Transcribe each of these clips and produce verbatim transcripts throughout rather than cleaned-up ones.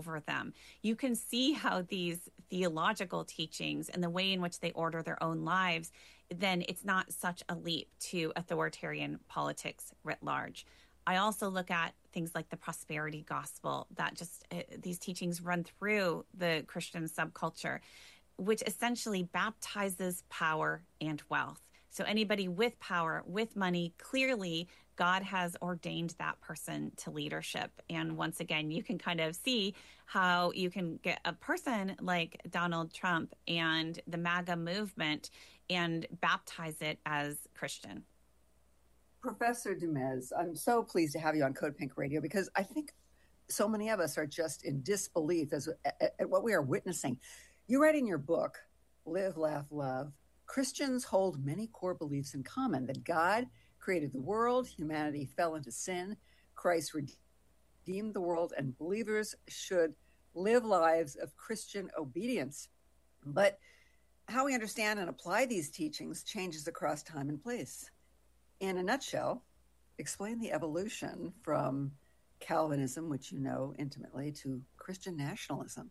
over them. You can see how these theological teachings and the way in which they order their own lives, then it's not such a leap to authoritarian politics writ large. I also look at things like the prosperity gospel, that just uh, these teachings run through the Christian subculture, which essentially baptizes power and wealth. So anybody with power, with money, clearly God has ordained that person to leadership. And once again, you can kind of see how you can get a person like Donald Trump and the MAGA movement and baptize it as Christian. Professor Dumez, I'm so pleased to have you on Code Pink Radio, because I think so many of us are just in disbelief as at, at what we are witnessing. You write in your book, Live, Laugh, Love, Christians hold many core beliefs in common: that God created the world, humanity fell into sin, Christ redeemed the world, and believers should live lives of Christian obedience. But how we understand and apply these teachings changes across time and place. In a nutshell, explain the evolution from Calvinism, which you know intimately, to Christian nationalism.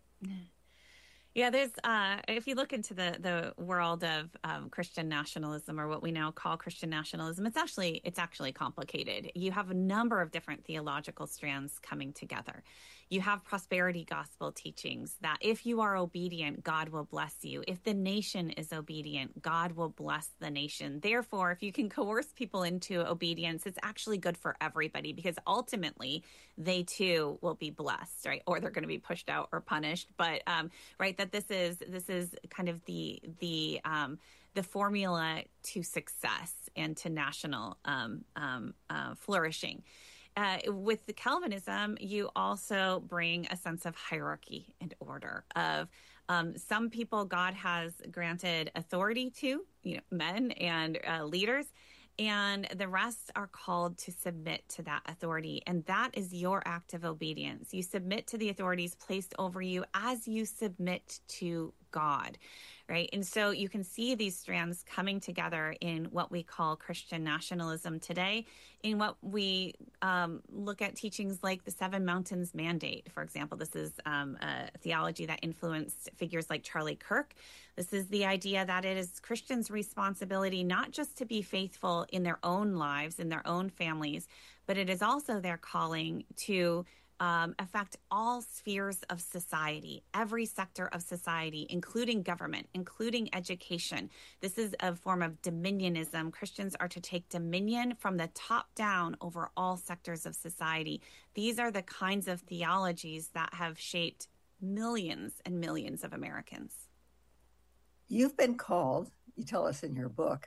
Yeah, there's, uh, if you look into the, the world of um, Christian nationalism, or what we now call Christian nationalism, it's actually, it's actually complicated. You have a number of different theological strands coming together. You have prosperity gospel teachings that if you are obedient, God will bless you. If the nation is obedient, God will bless the nation. Therefore, if you can coerce people into obedience, it's actually good for everybody, because ultimately they too will be blessed, right? Or they're going to be pushed out or punished. But, um, right, that this is this is kind of the the um, the formula to success and to national um, um, uh, flourishing. Uh, with the Calvinism, you also bring a sense of hierarchy and order. Of um, some people, God has granted authority to, you know, men and uh, leaders, and the rest are called to submit to that authority. And that is your act of obedience. You submit to the authorities placed over you as you submit to God, right? And so you can see these strands coming together in what we call Christian nationalism today, in what we um, look at teachings like the Seven Mountains Mandate, for example. This is um, a theology that influenced figures like Charlie Kirk. This is the idea that it is Christians' responsibility not just to be faithful in their own lives, in their own families, but it is also their calling to Um, affect all spheres of society, every sector of society, including government, including education. This is a form of dominionism. Christians are to take dominion from the top down over all sectors of society. These are the kinds of theologies that have shaped millions and millions of Americans. You've been called, you tell us in your book,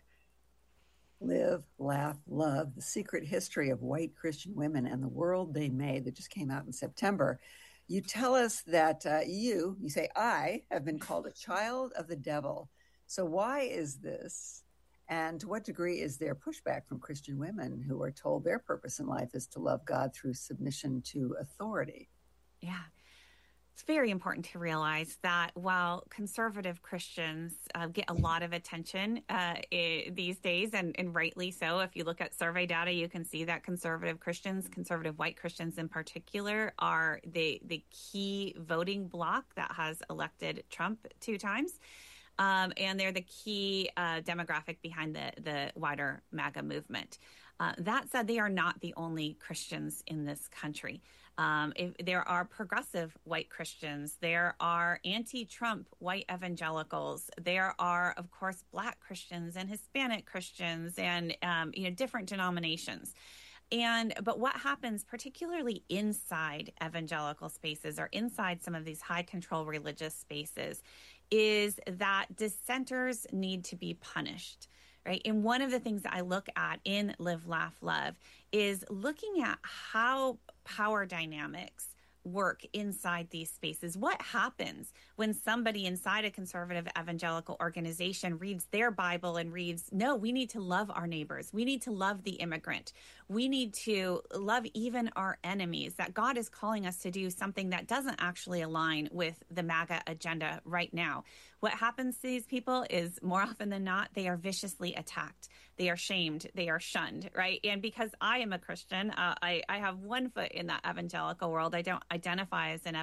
Live, Laugh, Love, The Secret History of White Christian Women and the World They Made, that just came out in September. You tell us that uh, you, you say, I have been called a child of the devil. So why is this? And to what degree is there pushback from Christian women who are told their purpose in life is to love God through submission to authority? Yeah. It's very important to realize that while conservative Christians uh, get a lot of attention uh, I- these days, and, and rightly so, if you look at survey data, you can see that conservative Christians, conservative white Christians in particular, are the, the key voting bloc that has elected Trump two times. Um, and they're the key uh, demographic behind the, the wider MAGA movement. Uh, that said, they are not the only Christians in this country. Um, if, there are progressive white Christians. There are anti-Trump white evangelicals. There are, of course, Black Christians and Hispanic Christians and, um, you know, different denominations. And but what happens, particularly inside evangelical spaces or inside some of these high control religious spaces, is that dissenters need to be punished, right? And one of the things that I look at in Live, Laugh, Love is looking at how power dynamics work inside these spaces. What happens when somebody inside a conservative evangelical organization reads their Bible and reads, no, we need to love our neighbors. We need to love the immigrant. We need to love even our enemies, that God is calling us to do something that doesn't actually align with the MAGA agenda right now. What happens to these people is more often than not, they are viciously attacked. They are shamed. They are shunned, right? And because I am a Christian, uh, I, I have one foot in that evangelical world. I don't identify as an